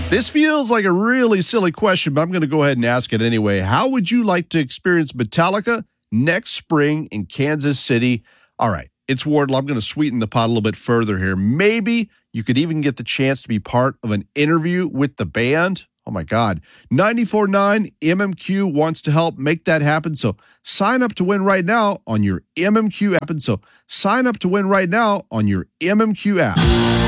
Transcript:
This feels like a really silly question, but I'm going to go ahead and ask it anyway. How would you like to experience Metallica next spring in Kansas City? All right, it's Wardle. I'm going to sweeten the pot a little bit further here. Maybe you could even get the chance to be part of an interview with the band. Oh, my God. 94.9 MMQ wants to help make that happen. So sign up to win right now on your MMQ app. And so sign up to win right now on your MMQ app.